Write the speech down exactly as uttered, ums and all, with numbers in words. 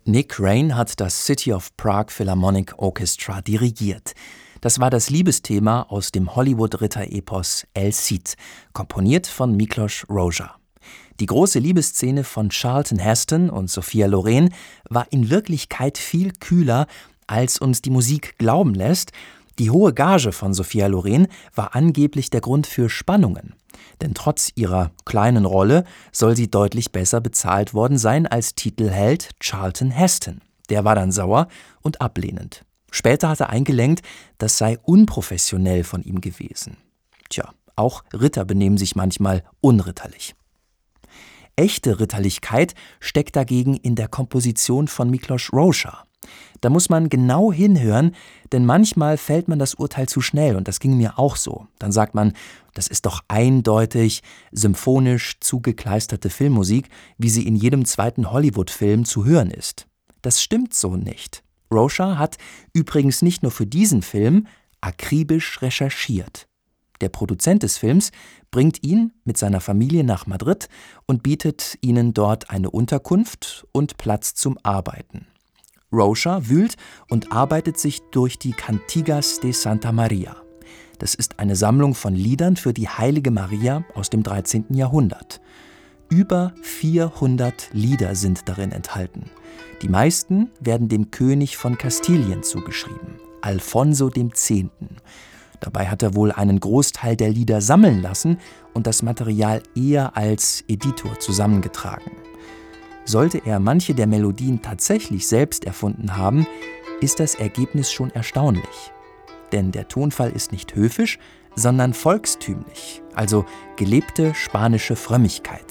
Nick Raine hat das City of Prague Philharmonic Orchestra dirigiert. Das war das Liebesthema aus dem Hollywood-Ritter-Epos El Cid, komponiert von Miklos Rozsa. Die große Liebesszene von Charlton Heston und Sophia Loren war in Wirklichkeit viel kühler, als uns die Musik glauben lässt. Die hohe Gage von Sophia Loren war angeblich der Grund für Spannungen. Denn trotz ihrer kleinen Rolle soll sie deutlich besser bezahlt worden sein als Titelheld Charlton Heston. Der war dann sauer und ablehnend. Später hat er eingelenkt, das sei unprofessionell von ihm gewesen. Tja, auch Ritter benehmen sich manchmal unritterlich. Echte Ritterlichkeit steckt dagegen in der Komposition von Miklos Rozsa. Da muss man genau hinhören, denn manchmal fällt man das Urteil zu schnell und das ging mir auch so. Dann sagt man, das ist doch eindeutig symphonisch zugekleisterte Filmmusik, wie sie in jedem zweiten Hollywood-Film zu hören ist. Das stimmt so nicht. Rozsa hat übrigens nicht nur für diesen Film akribisch recherchiert. Der Produzent des Films bringt ihn mit seiner Familie nach Madrid und bietet ihnen dort eine Unterkunft und Platz zum Arbeiten. Rozsa wühlt und arbeitet sich durch die Cantigas de Santa Maria. Das ist eine Sammlung von Liedern für die heilige Maria aus dem dreizehnten Jahrhundert. Über vierhundert Lieder sind darin enthalten. Die meisten werden dem König von Kastilien zugeschrieben, Alfonso dem Zehnten. Dabei hat er wohl einen Großteil der Lieder sammeln lassen und das Material eher als Editor zusammengetragen. Sollte er manche der Melodien tatsächlich selbst erfunden haben, ist das Ergebnis schon erstaunlich. Denn der Tonfall ist nicht höfisch, sondern volkstümlich, also gelebte spanische Frömmigkeit.